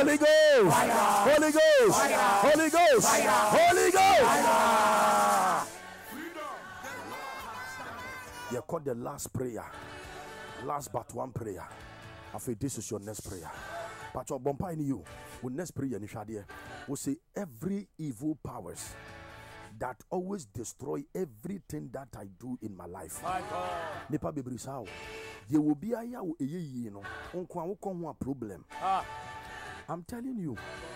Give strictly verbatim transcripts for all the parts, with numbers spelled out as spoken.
Holy Ghost, Holy Ghost, Holy Ghost, Holy Ghost. You call the last prayer, last but one prayer. I feel this is your next prayer. But your bumper in you, with next prayer, we say every evil powers that always destroy everything that I do in my life. Nipa bebrisao. There will be a ya you know a problem. I'm telling you.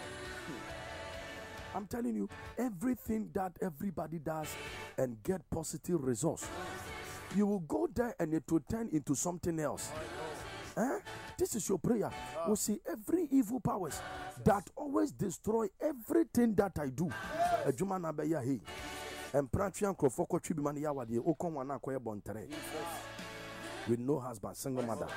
I'm telling you, everything that everybody does and get positive results, you will go there and it will turn into something else. Eh? This is your prayer. We will see every evil powers that always destroy everything that I do. Ejuma na be ya he. Empratwian krofoko twibi man ya wade okon wana akoye bontere. With no husband, single mother.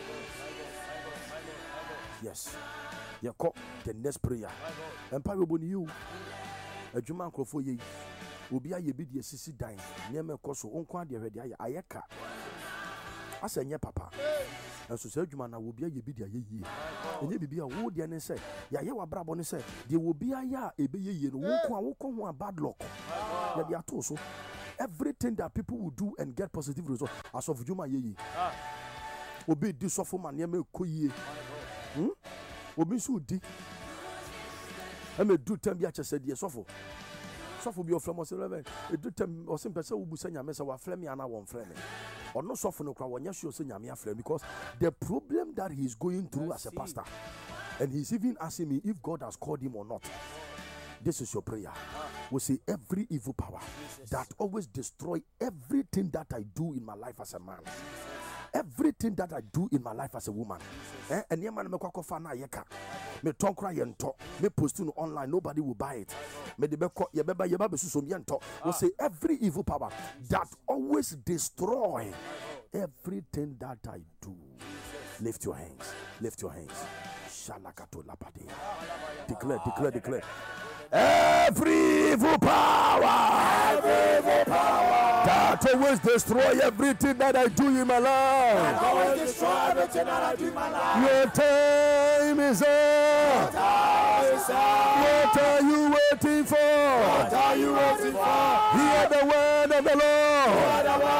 Yes. You call the next prayer. Empire boni you. Ejuma krofo ye. Obi aye bi de sisi dan. Niam ekoso onko ade hwede aye ayeka. Asa nye papa. And so say Juma na will be a yebidia ye. And ye be a wood and say, Ya ye wa brabo ni say, there will be a ya ebe ye and woko a bad luck. Ya they are told so. Everything that people will do and get positive results as of Juma ye. Obi this of man yeme koye. Hmm? Obi so di. I may do ten biacha said yes of. So for be of flamos eleven. It do ten or some person who send your message or flame and I won't flame. Or no soften no crowd when you show Nyamia friend, because the problem that he's going through as a pastor, and he's even asking me if God has called him or not. This is your prayer. We say every evil power that always destroy everything that I do in my life as a man, everything that I do in my life as a woman. Eh? And yeah, man, me kwako fa na yeka. Me ton cry and talk. Me post it online. Nobody will buy it. Me de be ye beba ye ba be susom ye talk. We say every evil power that always destroy everything that I do. Lift your hands. Lift your hands. Shalakato lapadia. Declare, declare, declare. Every evil power, every evil power that always destroy everything that I do in my life. That always destroy everything that I do in my life. Your time is up. What are you waiting for? What are you waiting for? Hear the word of the Lord.